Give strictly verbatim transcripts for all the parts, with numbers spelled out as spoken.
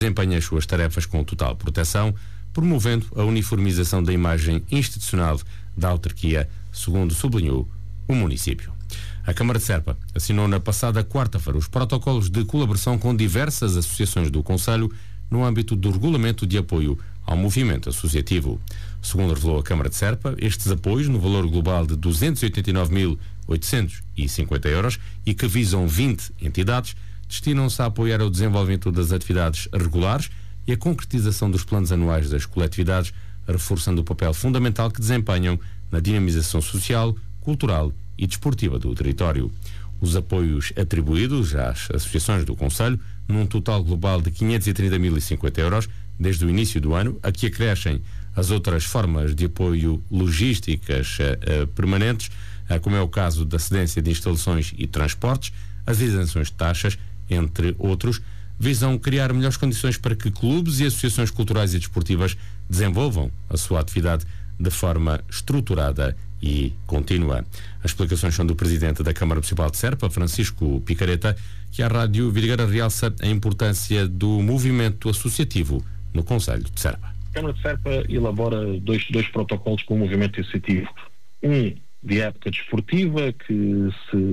desempenha as suas tarefas com total proteção, promovendo a uniformização da imagem institucional da autarquia, segundo sublinhou o município. A Câmara de Serpa assinou na passada quarta-feira os protocolos de colaboração com diversas associações do concelho no âmbito do regulamento de apoio ao movimento associativo. Segundo revelou a Câmara de Serpa, estes apoios, no valor global de duzentos e oitenta e nove mil oitocentos e cinquenta euros e que visam vinte entidades, destinam-se a apoiar o desenvolvimento das atividades regulares e a concretização dos planos anuais das coletividades, reforçando o papel fundamental que desempenham na dinamização social, cultural e desportiva do território. Os apoios atribuídos às associações do concelho, num total global de quinhentos e trinta mil e cinquenta euros, desde o início do ano, a que acrescem as outras formas de apoio logísticas uh, uh, permanentes, uh, como é o caso da cedência de instalações e transportes, as isenções de taxas, entre outros, visam criar melhores condições para que clubes e associações culturais e desportivas desenvolvam a sua atividade de forma estruturada e contínua. As explicações são do Presidente da Câmara Municipal de Serpa, Francisco Picareta, que à Rádio Vidigueira realça a importância do movimento associativo no Concelho de Serpa. A Câmara de Serpa elabora dois, dois protocolos com o movimento associativo. Um de época desportiva, que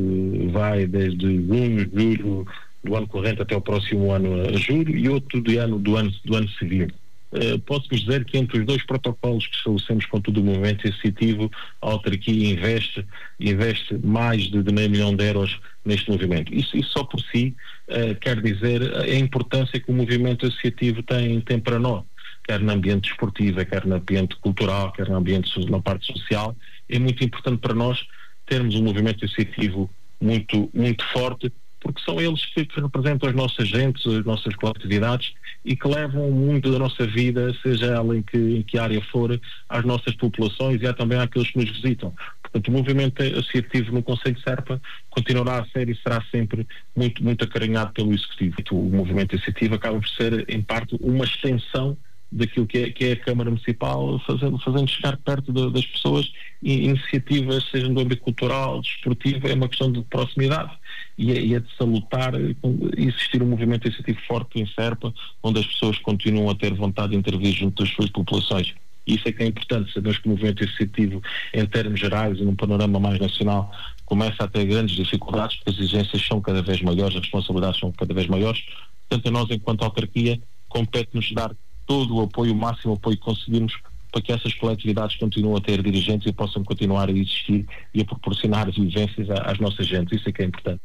se vai desde junho, julho do ano corrente até o próximo ano a julho, e outro de ano, do, ano, do ano civil. Uh, Posso-vos dizer que entre os dois protocolos que estabelecemos com todo o movimento associativo, a autarquia investe, investe mais de, de meio milhão de euros neste movimento. Isso, isso só por si uh, quer dizer a importância que o movimento associativo tem, tem para nós, quer no ambiente desportivo, quer no ambiente cultural, quer no ambiente, na parte social. É muito importante para nós termos um movimento associativo muito, muito forte, porque são eles que, que representam as nossas gentes, as nossas coletividades e que levam muito da nossa vida, seja ela em que, em que área for, às nossas populações e há também àqueles que nos visitam. Portanto, o movimento associativo no Concelho de Serpa continuará a ser e será sempre muito, muito acarinhado pelo Executivo. O movimento associativo acaba por ser, em parte, uma extensão daquilo que é, que é a Câmara Municipal, fazendo, fazendo chegar perto de, das pessoas e iniciativas, seja no âmbito cultural, desportivo, é uma questão de proximidade e é, e é de salutar existir um movimento associativo forte em Serpa, onde as pessoas continuam a ter vontade de intervir junto das suas populações. Isso é que é importante. Sabemos que o movimento associativo, em termos gerais e num panorama mais nacional, começa a ter grandes dificuldades, porque as exigências são cada vez maiores, as responsabilidades são cada vez maiores. Portanto, a nós, enquanto autarquia, compete-nos dar todo o apoio, o máximo apoio que conseguirmos para que essas coletividades continuem a ter dirigentes e possam continuar a existir e a proporcionar vivências às nossas gentes. Isso é que é importante.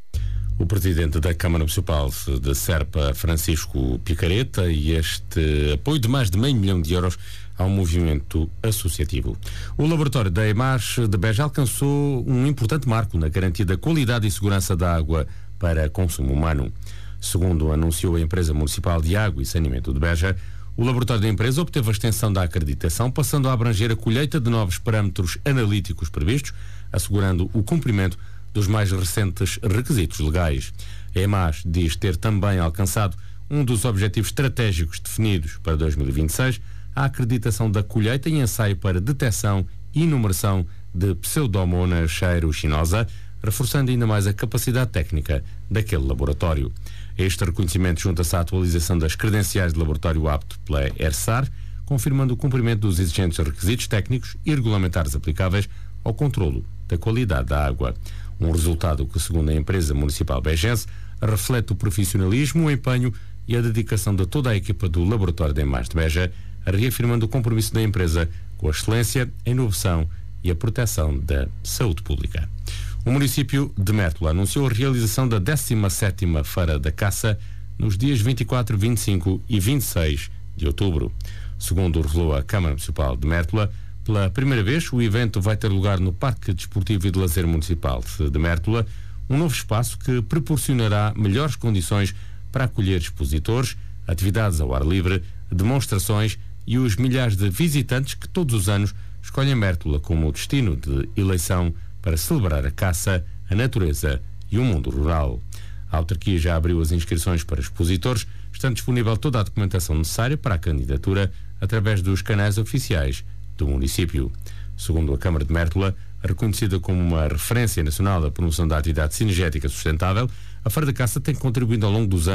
O Presidente da Câmara Municipal de Serpa, Francisco Picareta, e este apoio de mais de meio milhão de euros ao movimento associativo. O laboratório da EMAS de Beja alcançou um importante marco na garantia da qualidade e segurança da água para consumo humano. Segundo anunciou a Empresa Municipal de Água e Saneamento de Beja, o laboratório da empresa obteve a extensão da acreditação, passando a abranger a colheita de novos parâmetros analíticos previstos, assegurando o cumprimento dos mais recentes requisitos legais. A EMAS diz ter também alcançado um dos objetivos estratégicos definidos para dois mil e vinte e seis, a acreditação da colheita e ensaio para detecção e numeração de Pseudomonas aeruginosa, reforçando ainda mais a capacidade técnica daquele laboratório. Este reconhecimento junta-se à atualização das credenciais de laboratório apto pela ERSAR, confirmando o cumprimento dos exigentes requisitos técnicos e regulamentares aplicáveis ao controlo da qualidade da água. Um resultado que, segundo a empresa municipal bejense, reflete o profissionalismo, o empenho e a dedicação de toda a equipa do laboratório da EMAS de Beja, reafirmando o compromisso da empresa com a excelência, a inovação e a proteção da saúde pública. O município de Mértola anunciou a realização da décima sétima Feira da Caça nos dias vinte e quatro, vinte e cinco e vinte e seis de outubro. Segundo revelou a Câmara Municipal de Mértola, pela primeira vez o evento vai ter lugar no Parque Desportivo e de Lazer Municipal de Mértola, um novo espaço que proporcionará melhores condições para acolher expositores, atividades ao ar livre, demonstrações e os milhares de visitantes que todos os anos escolhem Mértola como destino de eleição para celebrar a caça, a natureza e o mundo rural. A autarquia já abriu as inscrições para expositores, estando disponível toda a documentação necessária para a candidatura através dos canais oficiais do município. Segundo a Câmara de Mértola, reconhecida como uma referência nacional da promoção da atividade cinegética sustentável, a Feira da Caça tem contribuído ao longo dos anos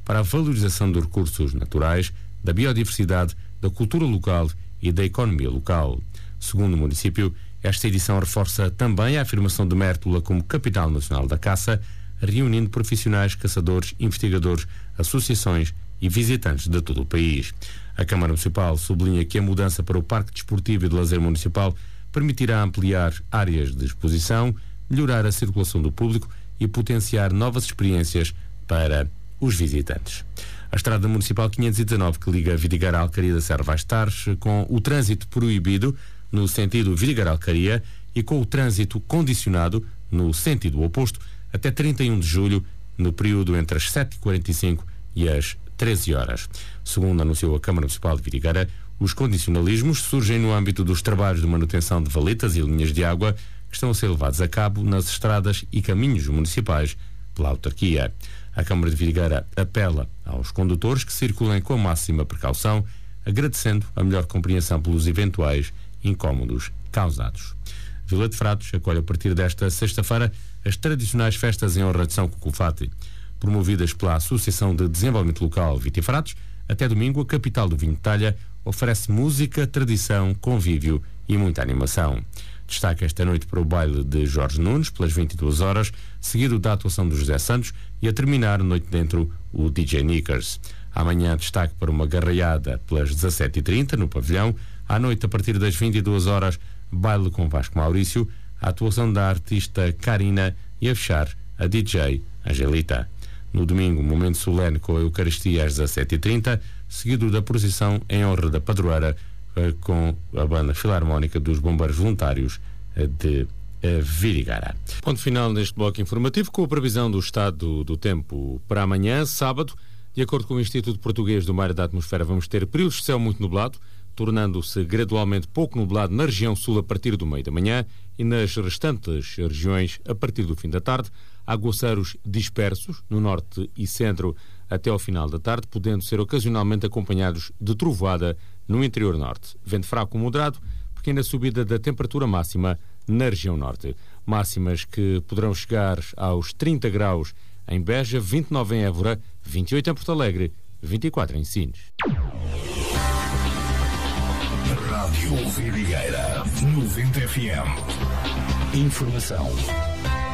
para a valorização dos recursos naturais, da biodiversidade, da cultura local e da economia local. Segundo o município, esta edição reforça também a afirmação de Mértola como capital nacional da caça, reunindo profissionais, caçadores, investigadores, associações e visitantes de todo o país. A Câmara Municipal sublinha que a mudança para o Parque Desportivo e de Lazer Municipal permitirá ampliar áreas de exposição, melhorar a circulação do público e potenciar novas experiências para os visitantes. A Estrada Municipal quinhentos e dezanove, que liga Vidigal à Alcaria da Serra, vai estar com o trânsito proibido no sentido Vidigal-Alcaria e com o trânsito condicionado no sentido oposto até trinta e um de julho, no período entre as sete e quarenta e cinco e as treze horas. Segundo anunciou a Câmara Municipal de Vidigueira, os condicionalismos surgem no âmbito dos trabalhos de manutenção de valetas e linhas de água que estão a ser levados a cabo nas estradas e caminhos municipais pela autarquia. A Câmara de Vidigueira apela aos condutores que circulem com a máxima precaução, agradecendo a melhor compreensão pelos eventuais incómodos causados. Vila de Fratos acolhe a partir desta sexta-feira as tradicionais festas em honra de São Cucufate. Promovidas pela Associação de Desenvolvimento Local Vitifratos, até domingo a capital do vinho de talha oferece música, tradição, convívio e muita animação. Destaca esta noite para o baile de Jorge Nunes, pelas vinte e duas horas, seguido da atuação do José Santos e a terminar noite dentro o D J Nickers. Amanhã destaque para uma garraiada pelas dezassete e trinta no pavilhão. À noite, a partir das vinte e duas horas, baile com Vasco Maurício, a atuação da artista Karina e a fechar a D J Angelita. No domingo, momento solene com a Eucaristia às dezassete e trinta, seguido da procissão em honra da padroeira com a banda filarmónica dos Bombeiros Voluntários de Vidigueira. Ponto final neste bloco informativo com a previsão do estado do tempo para amanhã, sábado. De acordo com o Instituto Português do Mar e da Atmosfera, vamos ter períodos de céu muito nublado, tornando-se gradualmente pouco nublado na região sul a partir do meio da manhã e nas restantes regiões a partir do fim da tarde. Aguaceiros dispersos no norte e centro até ao final da tarde, podendo ser ocasionalmente acompanhados de trovoada no interior norte. Vento fraco moderado, pequena subida da temperatura máxima na região norte. Máximas que poderão chegar aos trinta graus em Beja, vinte e nove em Évora, vinte e oito em Porto Alegre, vinte e quatro em Sines. Rádio Vidigueira, noventa F M. Informação